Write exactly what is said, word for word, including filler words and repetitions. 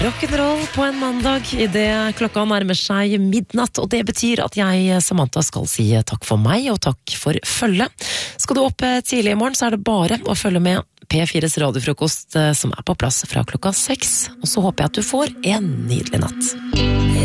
Rock'n'roll på en mandag I det klokka nærmer seg midnatt, og det betyr at jeg, Samantha, skal si takk for meg og takk for følge. Skal du opp tidlig I morgen, så er det bare å følge med P fires radiofrokost som er på plass fra klokka seks, og så håper jeg at du får en nydelig natt.